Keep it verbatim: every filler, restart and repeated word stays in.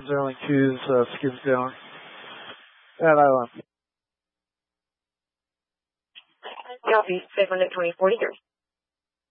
Zerling two's uh, skids down. And I left. Copy, Safe on twenty forty-three.